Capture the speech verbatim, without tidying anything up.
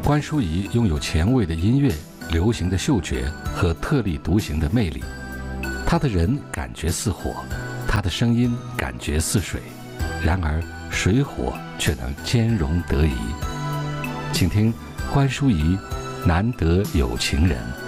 关淑怡拥有前卫的音乐、流行的嗅觉和特立独行的魅力。她的人感觉似火，她的声音感觉似水，然而水火却能兼容得宜。请听关淑怡《难得有情人》。